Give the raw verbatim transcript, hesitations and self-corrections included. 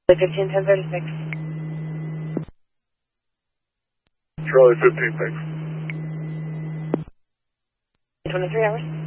fifteen ten thirty-six. Charlie fifteen, thanks. twenty-three hours.